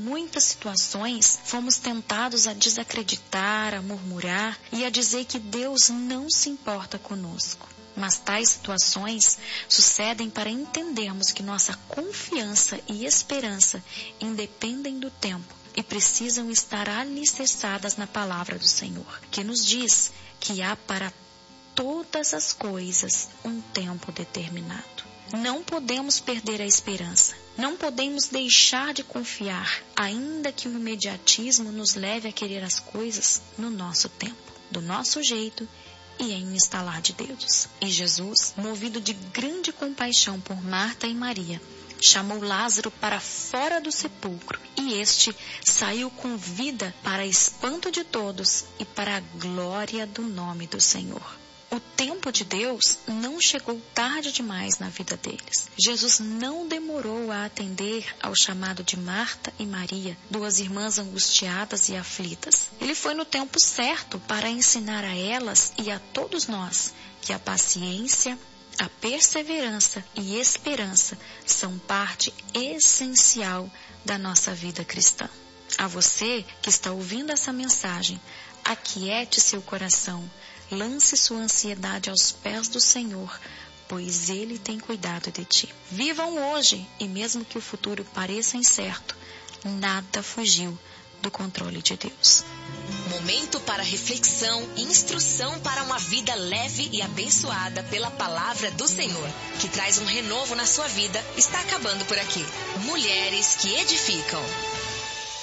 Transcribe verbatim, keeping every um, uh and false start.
muitas situações, fomos tentados a desacreditar, a murmurar e a dizer que Deus não se importa conosco. Mas tais situações sucedem para entendermos que nossa confiança e esperança independem do tempo e precisam estar alicerçadas na palavra do Senhor, que nos diz que há para todas as coisas um tempo determinado. Não podemos perder a esperança, não podemos deixar de confiar, ainda que o imediatismo nos leve a querer as coisas no nosso tempo, do nosso jeito e em um estalar de dedos. E Jesus, movido de grande compaixão por Marta e Maria, chamou Lázaro para fora do sepulcro, e este saiu com vida para espanto de todos e para a glória do nome do Senhor. O tempo de Deus não chegou tarde demais na vida deles. Jesus não demorou a atender ao chamado de Marta e Maria, duas irmãs angustiadas e aflitas. Ele foi no tempo certo para ensinar a elas e a todos nós que a paciência, a perseverança e esperança são parte essencial da nossa vida cristã. A você que está ouvindo essa mensagem, aquiete seu coração, lance sua ansiedade aos pés do Senhor, pois Ele tem cuidado de ti. Vivam hoje, e mesmo que o futuro pareça incerto, nada fugiu do controle de Deus. Momento para reflexão e instrução para uma vida leve e abençoada pela palavra do Senhor, que traz um renovo na sua vida, está acabando por aqui. Mulheres que edificam.